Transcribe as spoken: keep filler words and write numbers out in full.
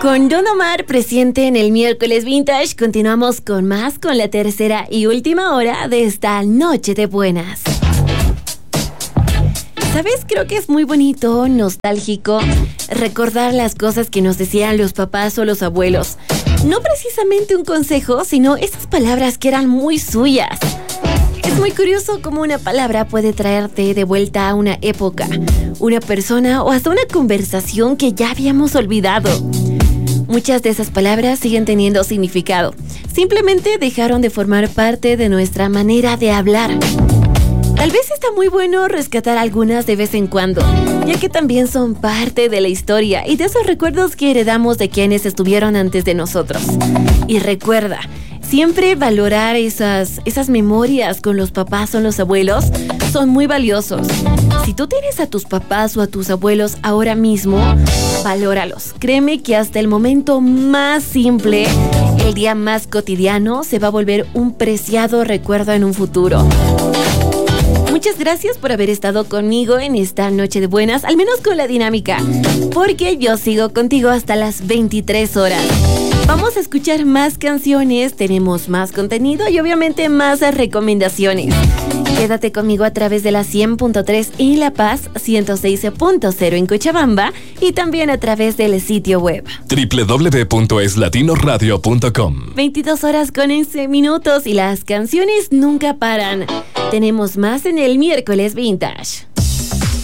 Con Don Omar presente en el miércoles Vintage, continuamos con más, con la tercera y última hora de esta noche de buenas. ¿Sabes? Creo que es muy bonito, nostálgico, recordar las cosas que nos decían los papás o los abuelos. No precisamente un consejo, sino esas palabras que eran muy suyas. Es muy curioso cómo una palabra puede traerte de vuelta a una época, una persona o hasta una conversación que ya habíamos olvidado. Muchas de esas palabras siguen teniendo significado. Simplemente dejaron de formar parte de nuestra manera de hablar. Tal vez está muy bueno rescatar algunas de vez en cuando, ya que también son parte de la historia y de esos recuerdos que heredamos de quienes estuvieron antes de nosotros. Y recuerda, siempre valorar esas, esas memorias con los papás o los abuelos son muy valiosos. Si tú tienes a tus papás o a tus abuelos ahora mismo, valóralos. Créeme que hasta el momento más simple, el día más cotidiano, se va a volver un preciado recuerdo en un futuro. Muchas gracias por haber estado conmigo en esta noche de buenas, al menos con la dinámica, porque yo sigo contigo hasta las veintitrés horas. Vamos a escuchar más canciones, tenemos más contenido y obviamente más recomendaciones. Quédate conmigo a través de la cien punto tres en La Paz, ciento seis punto cero en Cochabamba y también a través del sitio web doble u doble u doble u punto es latino radio punto com. veintidós horas con once minutos y las canciones nunca paran. Tenemos más en el miércoles Vintage.